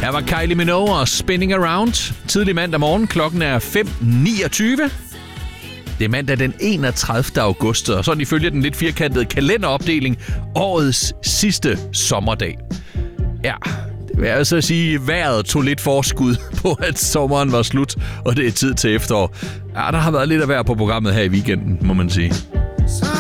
Her var Kylie Minogue og Spinning Around. Tidlig mandag morgen, klokken er 5:29. Det er mandag den 31. august, og sådan ifølge den lidt firkantede kalenderopdeling, årets sidste sommerdag. Ja, det vil altså sige, at vejret tog lidt forskud på, at sommeren var slut, og det er tid til efterår. Ja, der har været lidt af vejr på programmet her i weekenden, må man sige.